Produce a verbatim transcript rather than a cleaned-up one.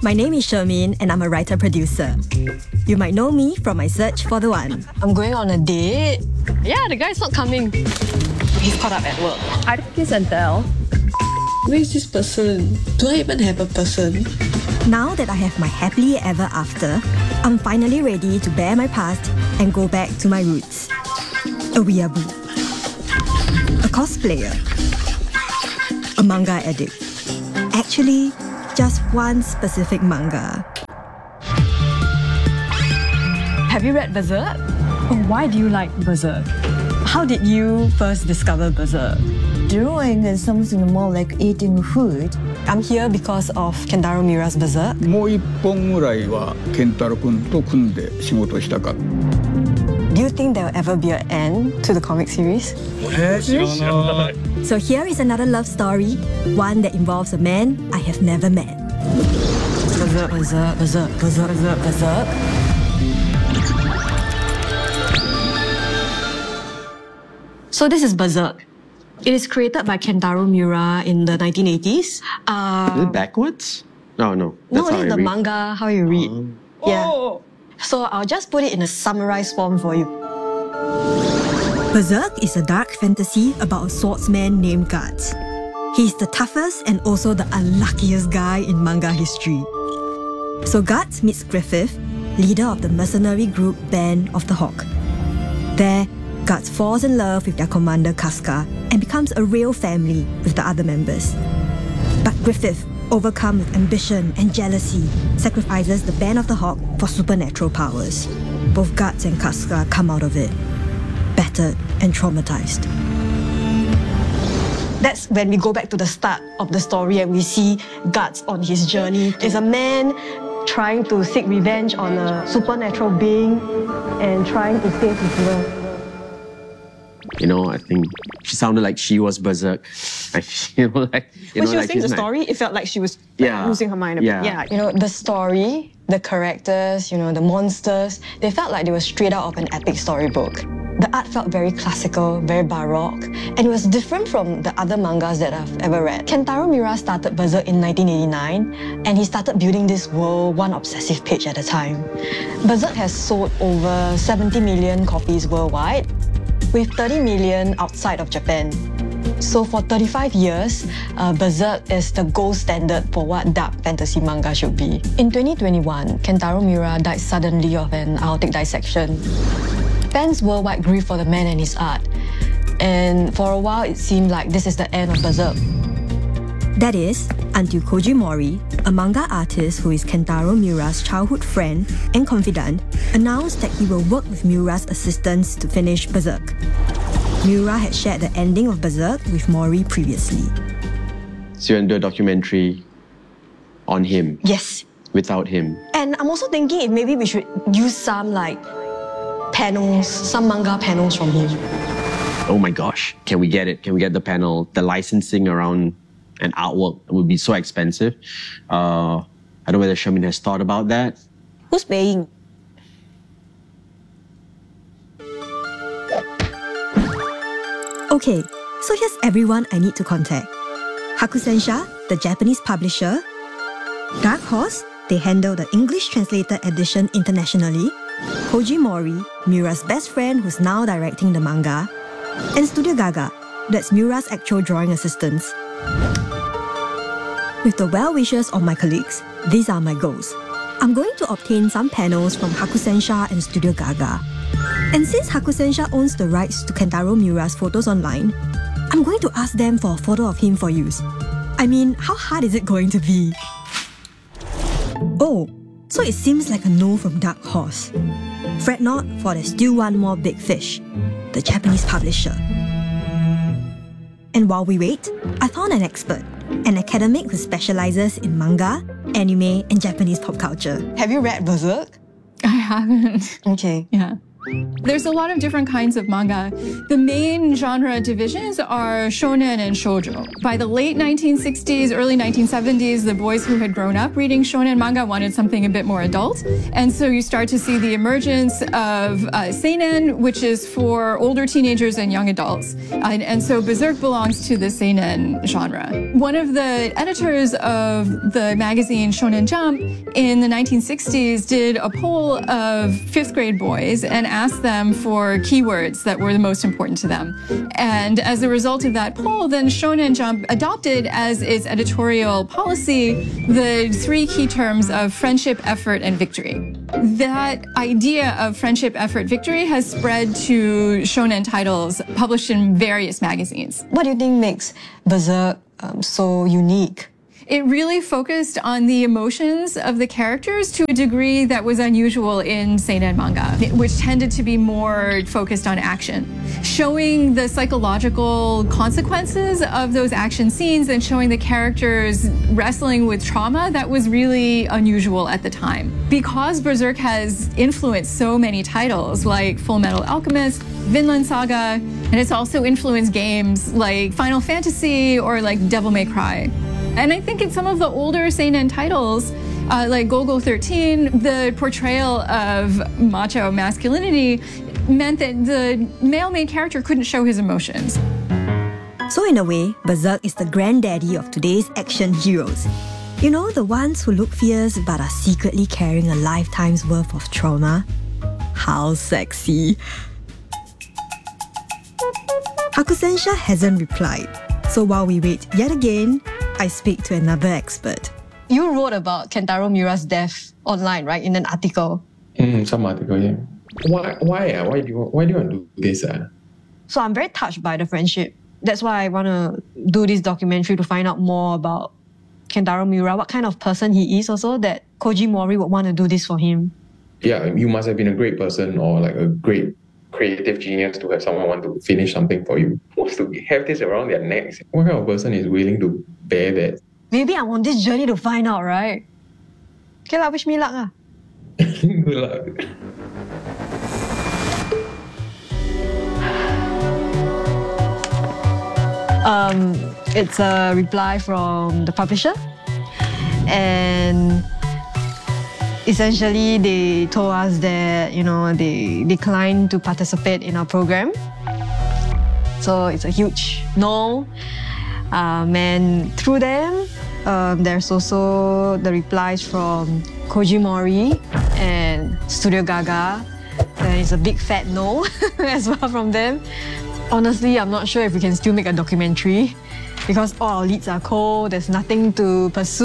My name is Shermin and I'm a writer-producer. You might know me from my search for the one. I'm going on a date. Yeah, the guy's not coming. He's caught up at work. I think kiss and tell. Where is this person? Do I even have a person? Now that I have my happily ever after, I'm finally ready to bear my past and go back to my roots. A weeaboo. A cosplayer. A manga addict. Actually, just one specific manga. Have you read Berserk? Oh, why do you like Berserk? How did you first discover Berserk? Drawing is something more like eating food. I'm here because of Kentaro Miura's Berserk. もう一本ぐらいは健太郎君と組んで仕事したか。 Do you think there will ever be an end to the comic series? So here is another love story, one that involves a man I have never met. Berserk, Berserk, Berserk, Berserk, Berserk, Berserk. So this is Berserk. It is created by Kentaro Miura in the nineteen eighties. Uh, Is it backwards? No, no. That's no, how it's I the read. manga, how you read. Um, Yeah. Oh. So I'll just put it in a summarized form for you. Berserk is a dark fantasy about a swordsman named Guts. He's the toughest and also the unluckiest guy in manga history. So Guts meets Griffith, leader of the mercenary group Band of the Hawk. There, Guts falls in love with their commander Casca and becomes a real family with the other members. But Griffith, overcome with ambition and jealousy, sacrifices the Band of the Hawk for supernatural powers. Both Guts and Casca come out of it battered and traumatized. That's when we go back to the start of the story and we see Guts on his journey. It's a man trying to seek revenge on a supernatural being and trying to save his love. You know, I think she sounded like she was berserk. Like, you know, like you When know, she was like saying the she's like- story, it felt like she was like, Yeah. losing her mind a bit. Yeah. Yeah. You know, the story, the characters, you know, the monsters, they felt like they were straight out of an epic storybook. The art felt very classical, very baroque, and it was different from the other mangas that I've ever read. Kentaro Miura started Berserk in nineteen eighty-nine, and he started building this world one obsessive page at a time. Berserk has sold over seventy million copies worldwide, with thirty million outside of Japan. So for thirty-five years, uh, Berserk is the gold standard for what dark fantasy manga should be. In twenty twenty-one, Kentaro Miura died suddenly of an aortic dissection. Fans worldwide grieve for the man and his art. And for a while, it seemed like this is the end of Berserk. That is, until Koji Mori, a manga artist who is Kentaro Miura's childhood friend and confidant, announced that he will work with Miura's assistants to finish Berserk. Miura had shared the ending of Berserk with Mori previously. So you're going to do a documentary on him, Yes. without him. And I'm also thinking if maybe we should use some like panels, some manga panels from him. Oh my gosh, can we get it? Can we get the panel? The licensing around an artwork would be so expensive. Uh, I don't know whether Shermin has thought about that. Who's paying? Okay, so here's everyone I need to contact. Hakusensha, the Japanese publisher. Dark Horse, they handle the English translated edition internationally. Koji Mori, Miura's best friend who's now directing the manga. And Studio Gaga, that's Miura's actual drawing assistants. With the well wishes of my colleagues, these are my goals. I'm going to obtain some panels from Hakusensha and Studio Gaga. And since Hakusensha owns the rights to Kentaro Miura's photos online, I'm going to ask them for a photo of him for use. I mean, how hard is it going to be? Oh, so it seems like a no from Dark Horse. Fret not, for there's still one more big fish, the Japanese publisher. And while we wait, I found an expert, an academic who specializes in manga, anime, and Japanese pop culture. Have you read Berserk? I haven't. Okay. Yeah. There's a lot of different kinds of manga. The main genre divisions are shonen and shoujo. By the late nineteen sixties, early nineteen seventies, the boys who had grown up reading shonen manga wanted something a bit more adult. And so you start to see the emergence of uh, seinen, which is for older teenagers and young adults. And, and so Berserk belongs to the seinen genre. One of the editors of the magazine Shonen Jump in the nineteen sixties did a poll of fifth grade boys and asked them for keywords that were the most important to them. And as a result of that poll, then Shonen Jump adopted as its editorial policy the three key terms of friendship, effort, and victory. That idea of friendship, effort, victory has spread to shonen titles published in various magazines. What do you think makes Berserk um, so unique? It really focused on the emotions of the characters to a degree that was unusual in seinen manga, which tended to be more focused on action. Showing the psychological consequences of those action scenes and showing the characters wrestling with trauma, that was really unusual at the time. Because Berserk has influenced so many titles like Full Metal Alchemist, Vinland Saga, and it's also influenced games like Final Fantasy or like Devil May Cry. And I think in some of the older seinen titles, uh, like Golgo thirteen, the portrayal of macho masculinity meant that the male main character couldn't show his emotions. So in a way, Berserk is the granddaddy of today's action heroes. You know, the ones who look fierce but are secretly carrying a lifetime's worth of trauma. How sexy. Hakusensha hasn't replied. So while we wait yet again, I speak to another expert. You wrote about Kentaro Miura's death online, right, in an article. Mm, some article, yeah. Why? Why? Uh, why do you? Why do you want to do this? Uh? So I'm very touched by the friendship. That's why I want to do this documentary to find out more about Kentaro Miura, what kind of person he is also, that Koji Mori would want to do this for him. Yeah, you must have been a great person or like a great creative genius to have someone want to finish something for you. Wants to have this around their necks. What kind of person is willing to bear that? Maybe I'm on this journey to find out, right? Okay lah, wish me luck lah. Good luck. Um, it's a reply from the publisher, and essentially they told us that, you know, they declined to participate in our program. So it's a huge no. Um, and through them, um, there's also the replies from Koji Mori and Studio Gaga. There is a big fat no as well from them. Honestly, I'm not sure if we can still make a documentary because all our leads are cold, there's nothing to pursue.